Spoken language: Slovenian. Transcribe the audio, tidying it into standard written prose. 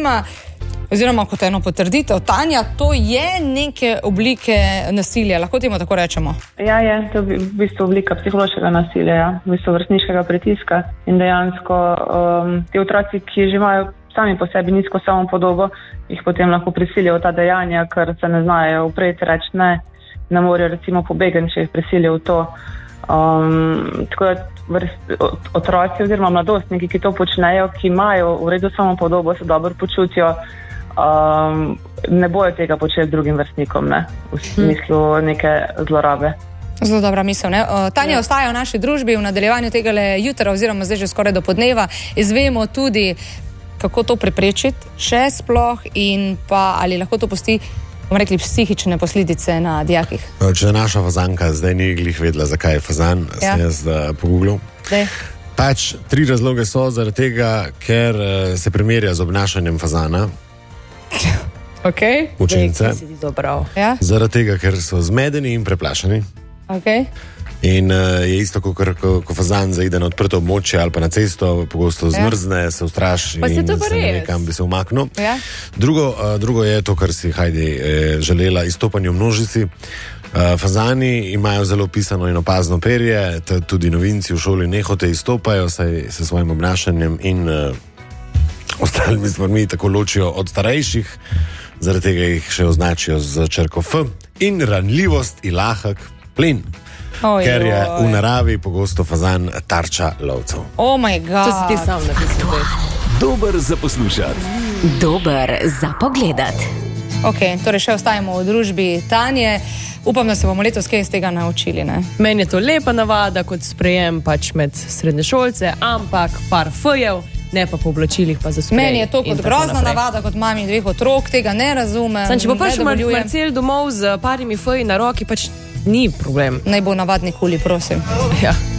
zanima, oziroma kot eno potrditev, Tanja, to je neke oblike nasilja, lahko temu tako rečemo? Ja, to je v bistvu oblika psihološkega nasilja, ja. V bistvu vrstniškega pritiska in dejansko ti otroci, ki že imajo sami po sebi nizko samopodobo, jih potem lahko prisilijo v ta dejanja, ker se ne znajo upreti, reči ne morejo recimo pobegati, če jih prisilijo v to. Tako da otroci oziroma mladostniki, ki to počnejo, ki imajo v redu samopodobo, se dobro počutijo, ne bojo tega početi drugim vrstnikom, ne? V smislu neke zlorabe. Zelo dobra misel, ne? Tanja ostaja v naši družbi v nadaljevanju tega jutra oziroma zdaj že skoraj do podneva. Izvemo tudi, kako to preprečiti še sploh in pa ali lahko to pusti, bomo rekli, psihične posledice na dijakih. Če naša fazanka zdaj ni glih vedela, zakaj je fazan, sem jaz pogooglil. Pač 3 razloge so zaradi tega, ker se primerja z obnašanjem fazana. Učence. Zaradi tega, ker so zmedeni in preplašeni. In je isto, ko fazan zaide na odprto območje ali pa na cesto, pogosto zmrzne, se ustraši in se nekam bi se umaknil. Drugo je to, kar si Heidi želela, izstopanje v množici. Fazani imajo zelo pisano in opazno perje, tudi novinci v šoli nehote izstopajo, saj se svojim obnašanjem in ostalimi stvarmi tako ločijo od starejših, zaradi tega jih še označijo z črko F. In ranljivost in lahek plin. Ker je v naravi pogosto fazan tarča lovcev. Oh my god. To si ti sam napisal. Dober za poslušati. Dober za pogledati. Torej še ostajamo v družbi Tanje. Upam, da se bomo letos kaj iz tega naučili, ne? Meni je to lepa navada, kot sprejem pač med srednješolce, ampak par F-jev, ne pa po oblačilih, pa za sprej. Meni je to kot grozna navada, kot mami 2 otrok, tega ne razumem. Če bo pač Marcel domov z parimi F-ji na roki, pač ni problem. Naj bo navadni kuli, prosim. Ja.